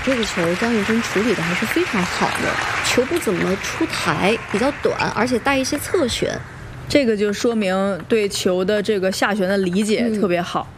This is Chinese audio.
这个球张玉珍处理的还是非常好的，球不怎么出台，比较短，而且带一些侧旋。 这个就说明对球的这个下旋的理解特别好。